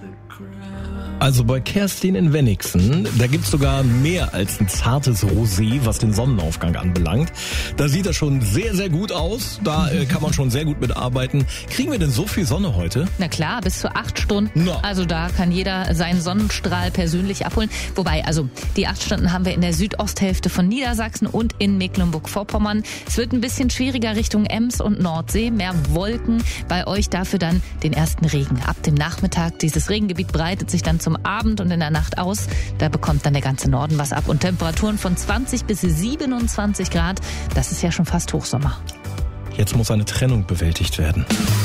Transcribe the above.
Also bei Kerstin in Wenigsen, da gibt's sogar mehr als ein zartes Rosé, was den Sonnenaufgang anbelangt. Da sieht das schon sehr, sehr gut aus. Da kann man schon sehr gut mitarbeiten. Kriegen wir denn so viel Sonne heute? Na klar, bis zu 8 Stunden. No. Also da kann jeder seinen Sonnenstrahl persönlich abholen. Wobei, also die 8 Stunden haben wir in der Südosthälfte von Niedersachsen und in Mecklenburg-Vorpommern. Es wird ein bisschen schwieriger Richtung Ems und Nordsee. Mehr Wolken, bei euch dafür dann den ersten Regen. Ab dem Nachmittag, dieses Regengebiet breitet sich dann zum Abend und in der Nacht aus. Da bekommt dann der ganze Norden was ab. Und Temperaturen von 20 bis 27 Grad. Das ist ja schon fast Hochsommer. Jetzt muss eine Trennung bewältigt werden.